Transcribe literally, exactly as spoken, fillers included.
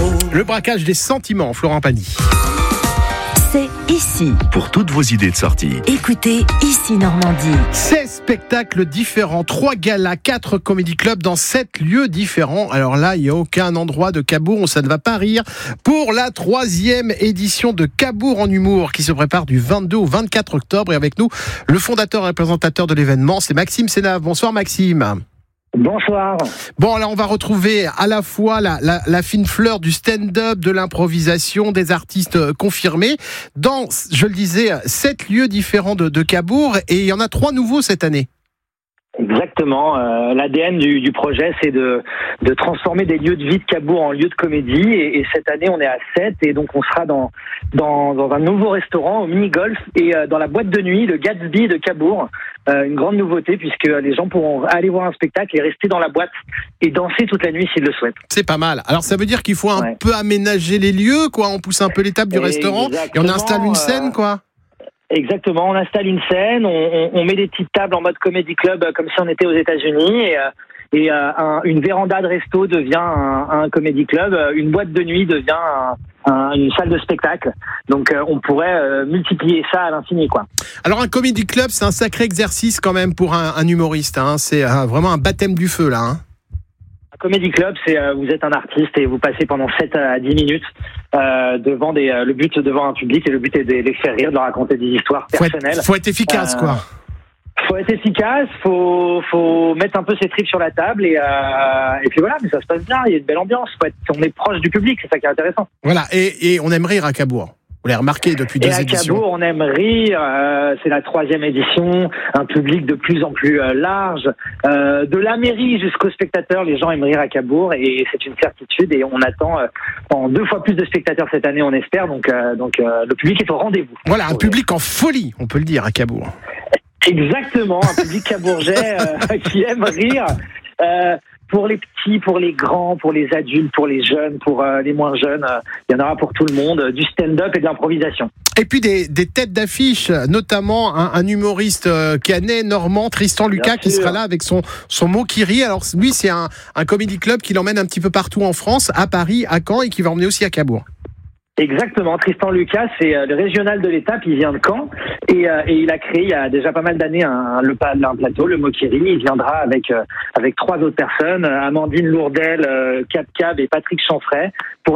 Le braquage des sentiments, Florent Pagny. C'est ici. Pour toutes vos idées de sortie. Écoutez Ici Normandie. seize spectacles différents, trois galas, quatre comédie clubs dans sept lieux différents. Alors là, il n'y a aucun endroit de Cabourg où ça ne va pas rire. Pour la troisième édition de Cabourg en humour qui se prépare du vingt-deux au vingt-quatre octobre. Et avec nous, le fondateur et représentateur de l'événement, c'est Maxime Sénave. Bonsoir Maxime. Bonsoir. Bon, là, on va retrouver à la fois la, la, la fine fleur du stand-up, de l'improvisation, des artistes confirmés, dans, je le disais, sept lieux différents de, de Cabourg, et il y en a trois nouveaux cette année. Exactement. Euh, L'A D N du, du projet, c'est de, de transformer des lieux de vie de Cabourg en lieux de comédie. Et, et cette année, on est à sept. Et donc, on sera dans, dans, dans un nouveau restaurant au mini-golf et euh, dans la boîte de nuit, le Gatsby de Cabourg. Euh, une grande nouveauté puisque les gens pourront aller voir un spectacle et rester dans la boîte et danser toute la nuit s'ils le souhaitent. C'est pas mal. Alors, ça veut dire qu'il faut un ouais. peu aménager les lieux, quoi. On pousse un peu les tables du et restaurant et on installe une scène, quoi. Exactement, on installe une scène, on, on, on met des petites tables en mode comédie club euh, comme si on était aux États-Unis et, euh, et euh, un, une véranda de resto devient un, un comédie club, une boîte de nuit devient un, un, une salle de spectacle. Donc euh, on pourrait euh, multiplier ça à l'infini, quoi. Alors un comédie club, c'est un sacré exercice quand même pour un, un humoriste. Hein. C'est euh, vraiment un baptême du feu là. Hein. Comedy Club, c'est euh, vous êtes un artiste et vous passez pendant sept à dix minutes euh, devant des euh, le but devant un public et le but est de les faire rire, de leur raconter des histoires personnelles. Faut être, faut être efficace, euh, quoi. Faut être efficace, faut faut mettre un peu ses tripes sur la table et euh, et puis voilà, mais ça se passe bien, il y a une belle ambiance. Faut être, on est proche du public, c'est ça qui est intéressant. Voilà, et, et on aime rire à Cabourg. Vous l'avez remarqué depuis deux et à éditions. Cabourg, on aime rire. Euh, c'est la troisième édition. Un public de plus en plus euh, large. Euh, de la mairie jusqu'aux spectateurs, les gens aiment rire à Cabourg et c'est une certitude. Et on attend euh, en deux fois plus de spectateurs cette année, on espère. Donc, euh, donc euh, le public est au rendez-vous. Voilà, un public en folie, on peut le dire, à Cabourg. Exactement, un public cabourgeais euh, qui aime rire. Euh, Pour les petits, pour les grands, pour les adultes, pour les jeunes, pour euh, les moins jeunes, euh, il y en aura pour tout le monde, euh, du stand-up et de l'improvisation. Et puis des, des têtes d'affiche, notamment un, un humoriste euh, canet, normand, Tristan Lucas, qui sera là avec son, son mot qui rit. Alors lui, c'est un, un comédie club qui l'emmène un petit peu partout en France, à Paris, à Caen, et qui va emmener aussi à Cabourg. Exactement, Tristan Lucas, c'est euh, le régional de l'étape, il vient de Caen et, euh, et il a créé il y a déjà pas mal d'années un, le, un plateau, le Mokiri. Il viendra avec euh, avec trois autres personnes, Amandine Lourdel, euh, Cap Cab et Patrick Chanfray, pour